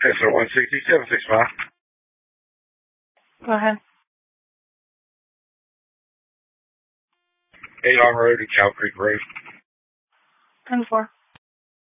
So 16765. Go ahead. 8 on Road to Cow Creek Road. 10-4.